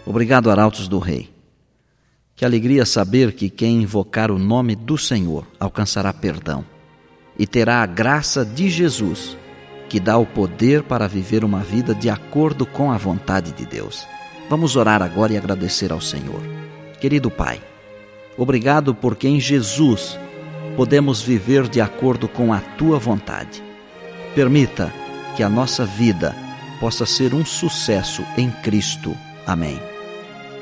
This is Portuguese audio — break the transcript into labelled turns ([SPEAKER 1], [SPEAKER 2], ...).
[SPEAKER 1] Obrigado, Arautos do Rei. Que alegria saber que quem invocar o nome do Senhor alcançará perdão e terá a graça de Jesus, que dá o poder para viver uma vida de acordo com a vontade de Deus. Vamos orar agora e agradecer ao Senhor. Querido Pai, obrigado porque em Jesus podemos viver de acordo com a Tua vontade. Permita que a nossa vida possa ser um sucesso em Cristo. Amém.